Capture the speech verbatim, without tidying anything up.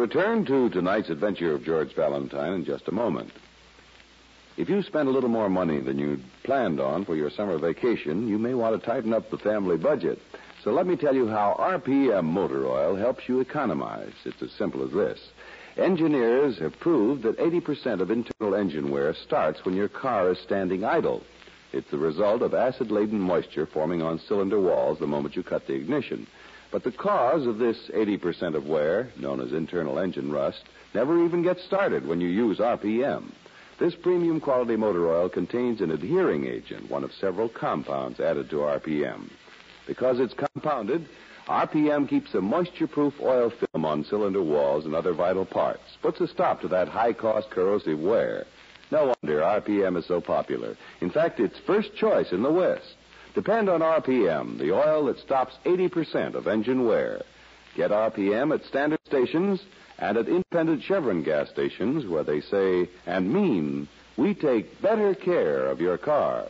return to tonight's adventure of George Valentine in just a moment. If you spend a little more money than you'd planned on for your summer vacation, you may want to tighten up the family budget. So let me tell you how R P M motor oil helps you economize. It's as simple as this. Engineers have proved that eighty percent of internal engine wear starts when your car is standing idle. It's the result of acid-laden moisture forming on cylinder walls the moment you cut the ignition. But the cause of this eighty percent of wear, known as internal engine rust, never even gets started when you use R P M. This premium quality motor oil contains an adhering agent, one of several compounds added to R P M. Because it's compounded, R P M keeps a moisture-proof oil film on cylinder walls and other vital parts, puts a stop to that high-cost corrosive wear. No wonder R P M is so popular. In fact, it's first choice in the West. Depend on R P M, the oil that stops eighty percent of engine wear. Get R P M at standard stations and at independent Chevron gas stations where they say and mean, we take better care of your car.